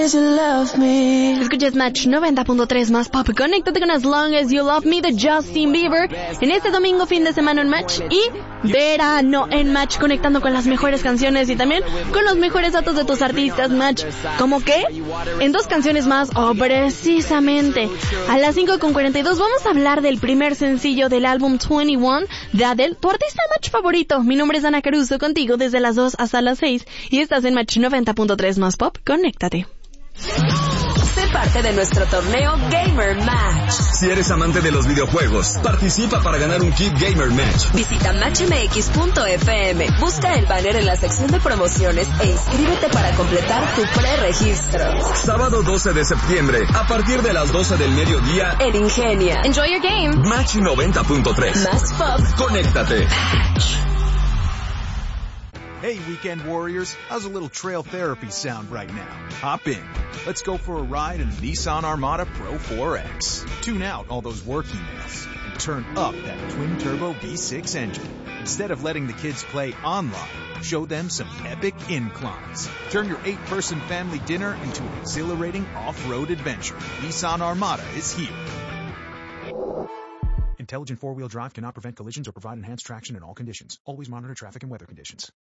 Escuchas Match 90.3 más pop. Conéctate con As Long As You Love Me de Justin Bieber en este domingo fin de semana en Match y verano en Match, conectando con las mejores canciones y también con los mejores datos de tus artistas. Match, ¿cómo qué? En dos canciones más, precisamente a las 5:42 vamos a hablar del primer sencillo del álbum 21 de Adele, tu artista Match favorito. Mi nombre es Ana Caruso, contigo desde las 2 hasta las 6 y estás en Match 90.3 más pop. Conéctate. Sé parte de nuestro torneo Gamer Match. Si eres amante de los videojuegos, participa para ganar un kit Gamer Match. Visita matchmx.fm, busca el banner en la sección de promociones e inscríbete para completar tu preregistro. Sábado 12 de septiembre, a partir de las 12 del mediodía, en Ingenia. Enjoy your game. Match 90.3. Más pop. Conéctate. Hey, weekend warriors, how's a little trail therapy sound right now? Hop in. Let's go for a ride in the Nissan Armada Pro 4X. Tune out all those work emails and turn up that twin-turbo V6 engine. Instead of letting the kids play online, show them some epic inclines. Turn your 8-person family dinner into an exhilarating off-road adventure. Nissan Armada is here. Intelligent four-wheel drive cannot prevent collisions or provide enhanced traction in all conditions. Always monitor traffic and weather conditions.